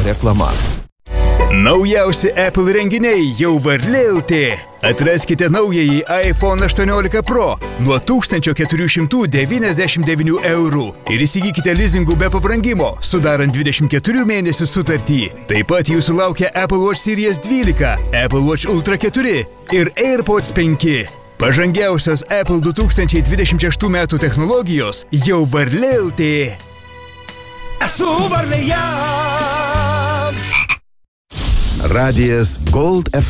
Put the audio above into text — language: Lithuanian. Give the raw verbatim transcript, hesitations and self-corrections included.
reklama. Naujausi Apple renginiai jau Varlė L T. Atraskite naująjį iPhone aštuoniolika Pro nuo tūkstančio keturių šimtų devyniasdešimt devynių eurų ir įsigykite lizingų be pabrangimo, sudarant dvidešimt keturių mėnesių sutartį. Taip pat jūsų laukia Apple Watch Series dvylika, Apple Watch Ultra keturi ir AirPods penki. Pažangiausios Apple du tūkstančiai dvidešimt šeštų metų technologijos jau Varlė L T. Esu Varlėje. Radijas Gold F M.